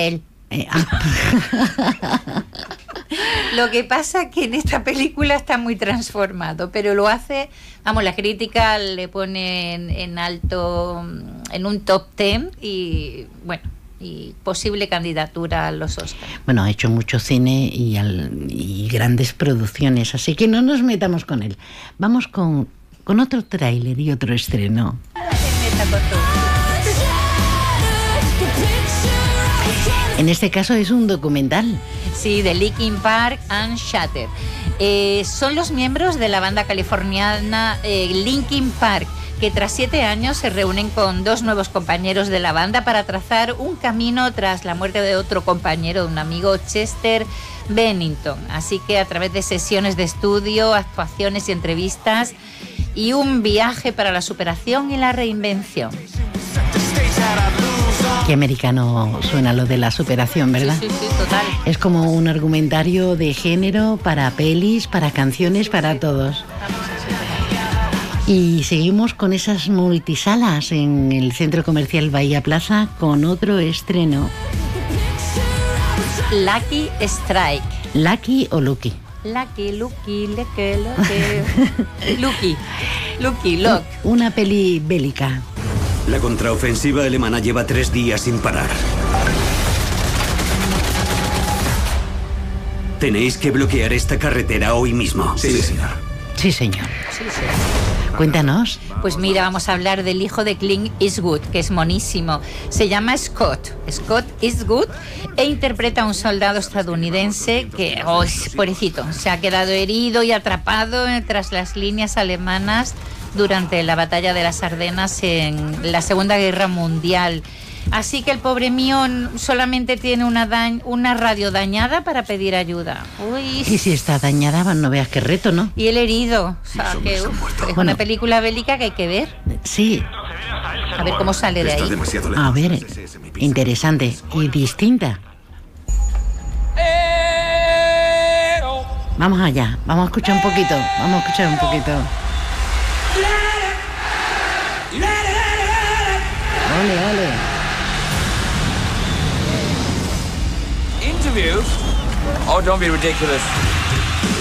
él. Lo que pasa es que en esta película está muy transformado, pero lo hace, vamos, la crítica le pone en alto, en un top 10 y bueno, y posible candidatura a los Oscars. Bueno, ha hecho mucho cine y grandes producciones, así que no nos metamos con él. Vamos con otro tráiler y otro estreno. En este caso es un documental. Sí, de Linkin Park and Shattered. Son los miembros de la banda californiana Linkin Park, que tras 7 años se reúnen con 2 nuevos compañeros de la banda para trazar un camino tras la muerte de otro compañero, un amigo, Chester Bennington. Así que a través de sesiones de estudio, actuaciones y entrevistas y un viaje para la superación y la reinvención. Qué americano suena lo de la superación, ¿verdad? Sí, total. Es como un argumentario de género para pelis, para canciones, para todos. Y seguimos con esas multisalas en el Centro Comercial Bahía Plaza con otro estreno. Lucky Strike. ¿Lucky o Lucky? Lucky. Lucky. Una peli bélica. La contraofensiva alemana lleva 3 días sin parar. Tenéis que bloquear esta carretera hoy mismo. Sí, señor. Sí, señor. Cuéntanos. Pues mira, vamos a hablar del hijo de Clint Eastwood, que es monísimo. Se llama Scott Eastwood, e interpreta a un soldado estadounidense que, pobrecito, se ha quedado herido y atrapado tras las líneas alemanas durante la batalla de las Ardenas en la Segunda Guerra Mundial. Así que el pobre mío solamente tiene una radio dañada para pedir ayuda. Uy. Y si está dañada, no veas qué reto, ¿no? Y el herido. O sea, que es una película bélica que hay que ver. Sí. A ver cómo sale de ahí. A ver, interesante y distinta. Vamos allá, vamos a escuchar un poquito. Ole. Interview? Oh, don't be ridiculous.